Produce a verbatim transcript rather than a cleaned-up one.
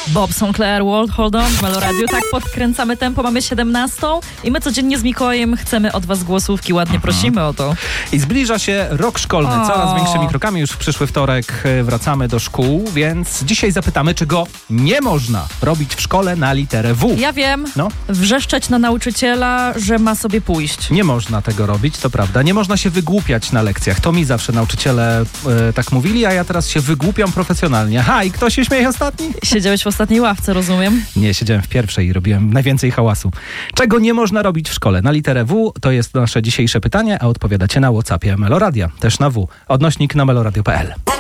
Bob Sinclair, World Hold On w Meloradiu. Tak podkręcamy tempo, mamy siedemnastą i my codziennie z Mikołajem chcemy od was głosówki, ładnie prosimy o to. I zbliża się rok szkolny, O. coraz większymi krokami. Już w przyszły wtorek wracamy do szkół, więc dzisiaj zapytamy, czego nie można robić w szkole na literę W. Ja wiem, No. wrzeszczeć na nauczyciela, że ma sobie pójść. Nie można tego robić, to prawda. Nie można się wygłupiać na lekcjach. To mi zawsze nauczyciele e, tak mówili, a ja teraz się wygłupiam profesjonalnie. Ha, i kto się śmieje ostatni? Siedziałeś w ostatniej ławce, rozumiem? Nie, siedziałem w pierwszej i robiłem najwięcej hałasu. Czego nie można robić w szkole na literę W? To jest nasze dzisiejsze pytanie, a odpowiadacie na WhatsAppie Meloradia, też na W. Odnośnik na meloradio kropka p l.